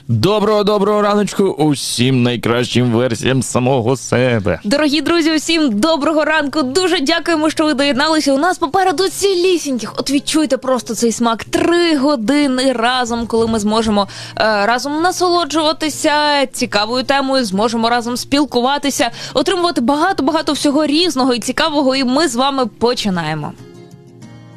Доброго раночку усім найкращим версіям самого себе. Дорогі друзі, усім доброго ранку. Дуже дякуємо, що ви доєдналися. У нас попереду цілісіньких. От відчуйте просто цей смак. 3 години разом, коли ми зможемо разом насолоджуватися цікавою темою, зможемо разом спілкуватися, отримувати багато-багато всього різного і цікавого. І ми з вами починаємо.